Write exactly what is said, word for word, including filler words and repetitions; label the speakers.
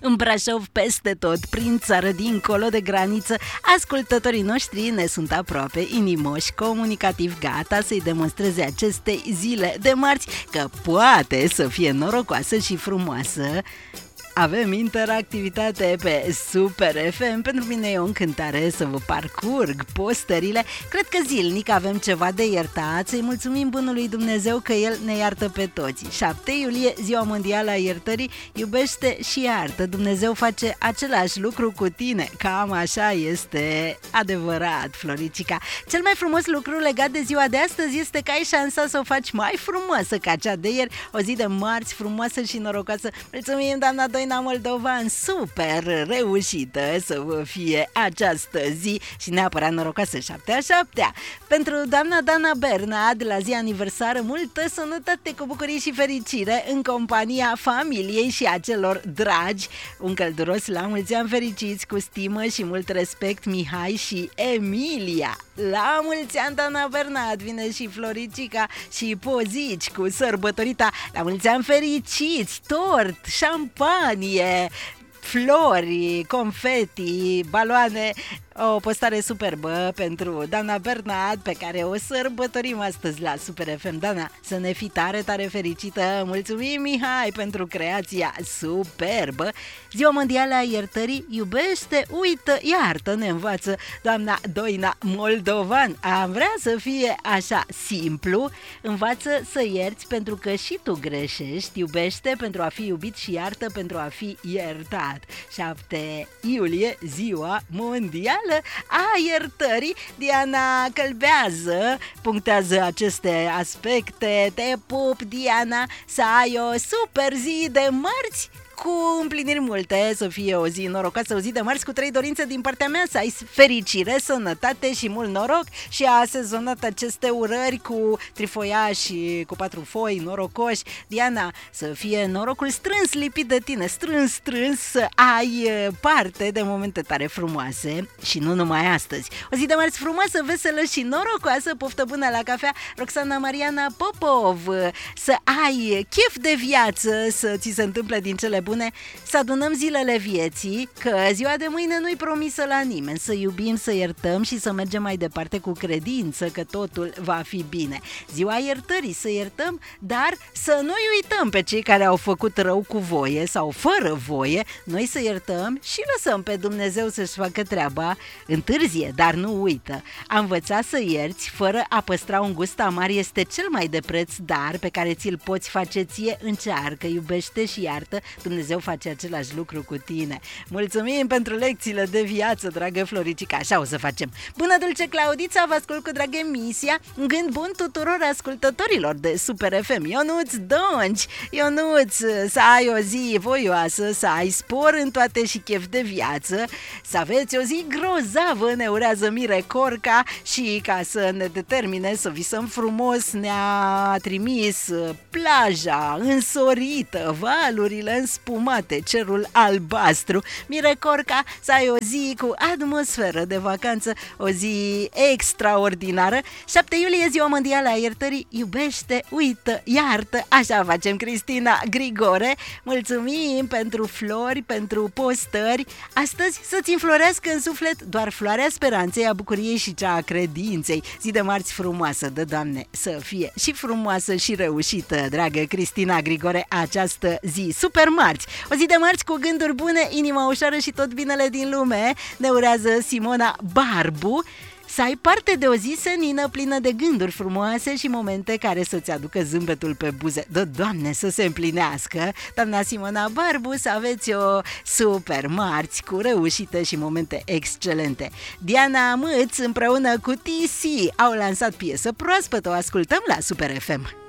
Speaker 1: în Brașov, peste tot, prin țară, dincolo de graniță, ascultătorii noștri ne sunt aproape, inimoși, comunicativ, gata să-i demonstreze aceste zile de marți că poate să fie norocoasă și frumoasă. Avem interactivitate pe Super F M. Pentru mine e o încântare să vă parcurg postările. Cred că zilnic avem ceva de iertat. Să-i mulțumim bunului Dumnezeu că El ne iartă pe toți. șapte iulie, ziua mondială a iertării. Iubește și iartă. Dumnezeu face același lucru cu tine. Cam așa este adevărat, Floricica. Cel mai frumos lucru legat de ziua de astăzi este că ai șansa să o faci mai frumoasă ca cea de ieri. O zi de marți frumoasă și norocoasă. Mulțumim, doamna Doina Moldovan, super reușită să vă fie această zi și neapărat norocoasă șaptea șaptea. Pentru doamna Dana Berna, de la zi aniversară, multă sănătate, cu bucurie și fericire în compania familiei și a celor dragi. Un călduros la mulți ani fericiți, cu stimă și mult respect, Mihai și Emilia. La mulți ani, Dana Bernat, vine și Floricica și Pozici cu sărbătorita. La mulți ani fericiți, tort, șampanie, flori, confeti, baloane. O postare superbă pentru Dana Bernat, pe care o sărbătorim astăzi la Super F M. Dana, să ne fii tare, tare fericită. Mulțumim, Mihai, pentru creația superbă. Ziua mondială a iertării. Iubește, uită, iartă, ne învață doamna Doina Moldovan. Am vrea să fie așa simplu. Învață să ierți pentru că și tu greșești. Iubește pentru a fi iubit și iartă pentru a fi iertat. șapte iulie, ziua mondială a iertării. Diana Călbează punctează aceste aspecte. Te pup, Diana, să ai o super zi de marți cu împliniri multe, să fie o zi norocoasă, o zi de marți cu trei dorințe din partea mea: să ai fericire, sănătate și mult noroc. Și a sezonat aceste urări cu trifoiași, cu patru foi norocoși. Diana, să fie norocul strâns lipit de tine, strâns, strâns, să ai parte de momente tare frumoase și nu numai astăzi. O zi de marți frumoasă, veselă și norocoasă, poftă bună la cafea, Roxana Mariana Popov. Să ai chef de viață, să ți se întâmple din cele bune, să adunăm zilele vieții, că ziua de mâine nu-i promisă la nimeni. Să iubim, să iertăm și să mergem mai departe cu credință că totul va fi bine. Ziua iertării, să iertăm, dar să nu-i uităm pe cei care au făcut rău cu voie sau fără voie. Noi să iertăm și lăsăm pe Dumnezeu să-și facă treaba. Întârzie, dar nu uită. A învăța să ierți fără a păstra un gust amar este cel mai de preț dar pe care ți-l poți face ție. Încearcă, iubește și iartă. Dumnezeu face același lucru cu tine. Mulțumim pentru lecțiile de viață, dragă Floricica. Așa o să facem. Bună, dulce Claudița, vă ascult cu drag emisia. Gând bun tuturor ascultătorilor de Super F M. Ionuț Donci, Ionuț, să ai o zi voioasă, să ai spor în toate și chef de viață, să aveți o zi grozavă, ne urează Mire Corca. Și ca să ne determine să visăm frumos, ne-a trimis plaja însorită, valurile înspumate, cerul albastru. Mire Corca, să ai o zi cu atmosferă de vacanță, o zi extraordinară. șapte iulie, ziua mondială a iertării. Iubește, uită, iartă. Așa facem, Cristina Grigore. Mulțumim pentru flori, pentru postări. Astăzi să-ți înflorească în suflet doar floarea speranței, a bucuriei și cea a credinței. Zi de marți frumoasă, de Doamne, să fie și frumoasă și reușită, dragă Cristina Grigore, această zi super marți. O zi de marți cu gânduri bune, inima ușoară și tot binele din lume, ne urează Simona Barbu. Să ai parte de o zi senină, plină de gânduri frumoase și momente care să-ți aducă zâmbetul pe buze. Dă, Doamne, să se împlinească. Doamna Simona Barbu, să aveți o super marți cu reușite și momente excelente. Diana Mâț împreună cu T C au lansat piesă proaspătă, o ascultăm la Super F M.